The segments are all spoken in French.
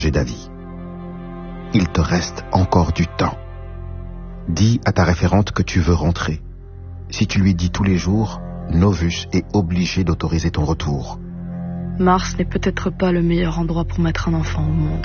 changer d'avis. Il te reste encore du temps. Dis à ta référente que tu veux rentrer. Si tu lui dis tous les jours, Novus est obligé d'autoriser ton retour. Mars n'est peut-être pas le meilleur endroit pour mettre un enfant au monde.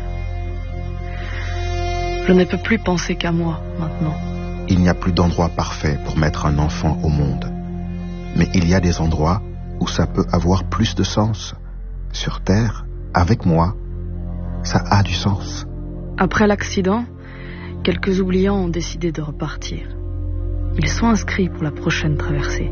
Je ne peux plus penser qu'à moi, maintenant. Il n'y a plus d'endroit parfait pour mettre un enfant au monde. Mais il y a des endroits où ça peut avoir plus de sens. Sur Terre, avec moi, ça a du sens. Après l'accident, quelques oubliants ont décidé de repartir. Ils sont inscrits pour la prochaine traversée.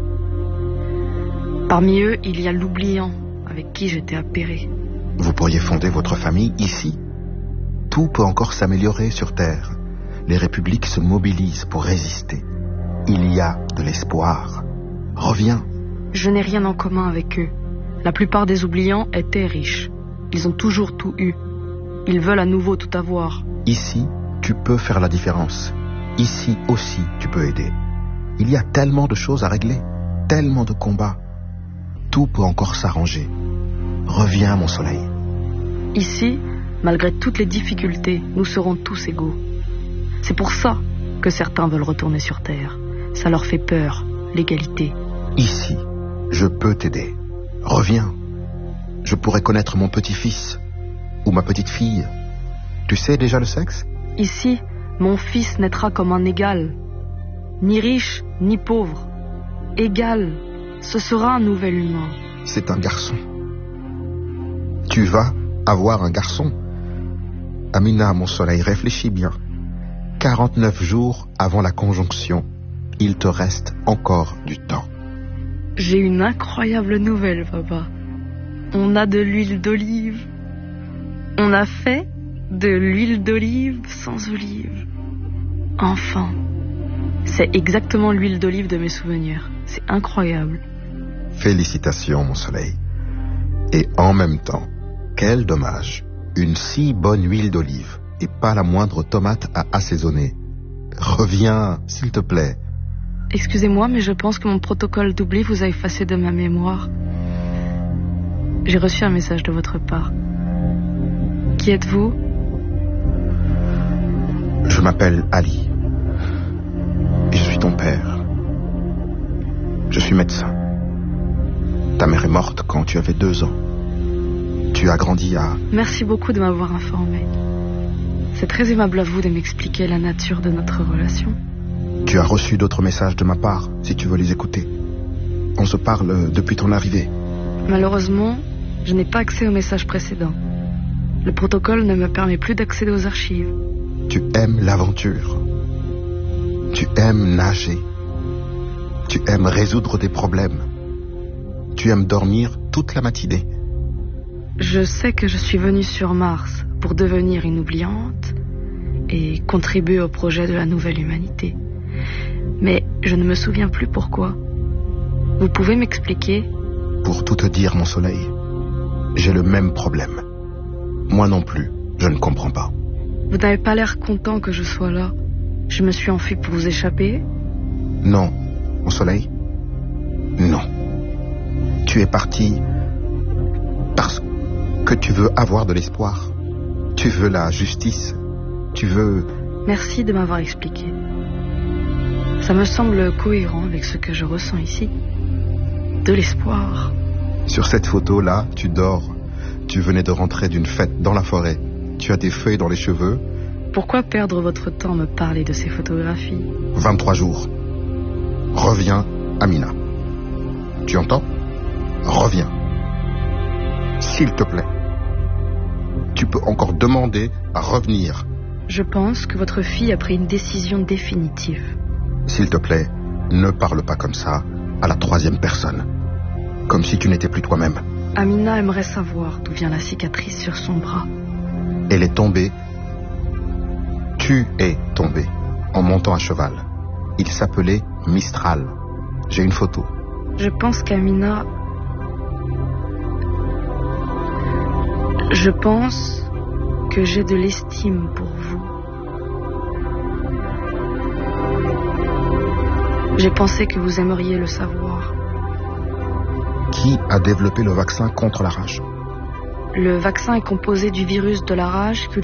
Parmi eux, il y a l'oubliant avec qui j'étais appairé. Vous pourriez fonder votre famille ici. Tout peut encore s'améliorer sur Terre. Les républiques se mobilisent pour résister. Il y a de l'espoir. Reviens. Je n'ai rien en commun avec eux. La plupart des oubliants étaient riches. Ils ont toujours tout eu. Ils veulent à nouveau tout avoir. Ici, tu peux faire la différence. Ici aussi, tu peux aider. Il y a tellement de choses à régler, tellement de combats. Tout peut encore s'arranger. Reviens, mon soleil. Ici, malgré toutes les difficultés, nous serons tous égaux. C'est pour ça que certains veulent retourner sur Terre. Ça leur fait peur, l'égalité. Ici, je peux t'aider. Reviens. Je pourrais connaître mon petit-fils ou ma petite-fille. Tu sais déjà le sexe? Ici, mon fils naîtra comme un égal. Ni riche, ni pauvre. Égal. Ce sera un nouvel humain. C'est un garçon. Tu vas avoir un garçon. Amina, mon soleil, réfléchis bien. 49 jours avant la conjonction, il te reste encore du temps. J'ai une incroyable nouvelle, papa. On a de l'huile d'olive. On a fait de l'huile d'olive sans olive. Enfin. C'est exactement l'huile d'olive de mes souvenirs. C'est incroyable. Félicitations, mon soleil. Et en même temps, quel dommage. Une si bonne huile d'olive et pas la moindre tomate à assaisonner. Reviens, s'il te plaît. Excusez-moi, mais je pense que mon protocole d'oubli vous a effacé de ma mémoire. J'ai reçu un message de votre part. Qui êtes-vous? Je m'appelle Ali. Et je suis ton père. Je suis médecin. Ta mère est morte quand tu avais 2 ans. Tu as grandi à... Merci beaucoup de m'avoir informé. C'est très aimable à vous de m'expliquer la nature de notre relation. Tu as reçu d'autres messages de ma part, si tu veux les écouter. On se parle depuis ton arrivée. Malheureusement, je n'ai pas accès aux messages précédents. Le protocole ne me permet plus d'accéder aux archives. Tu aimes l'aventure. Tu aimes nager. Tu aimes résoudre des problèmes. Tu aimes dormir toute la matinée. Je sais que je suis venue sur Mars pour devenir une oubliante et contribuer au projet de la nouvelle humanité. Mais je ne me souviens plus pourquoi. Vous pouvez m'expliquer? Pour tout te dire, mon soleil, j'ai le même problème. Moi non plus, je ne comprends pas. Vous n'avez pas l'air content que je sois là. Je me suis enfui pour vous échapper? Non, mon soleil. Non. Tu es parti parce que tu veux avoir de l'espoir. Tu veux la justice. Tu veux... Merci de m'avoir expliqué. Ça me semble cohérent avec ce que je ressens ici. De l'espoir. Sur cette photo-là, tu dors. Tu venais de rentrer d'une fête dans la forêt. Tu as des feuilles dans les cheveux. Pourquoi perdre votre temps à me parler de ces photographies? 23 jours. Reviens, Amina. Tu entends? Reviens. S'il te plaît. Tu peux encore demander à revenir. Je pense que votre fille a pris une décision définitive. S'il te plaît, ne parle pas comme ça à la 3e personne. Comme si tu n'étais plus toi-même. Amina aimerait savoir d'où vient la cicatrice sur son bras. Elle est tombée. Tu es tombé en montant à cheval. Il s'appelait Mistral. J'ai une photo. Je pense qu'Amina... Je pense que j'ai de l'estime pour vous. J'ai pensé que vous aimeriez le savoir. Qui a développé le vaccin contre la rage? Le vaccin est composé du virus de la rage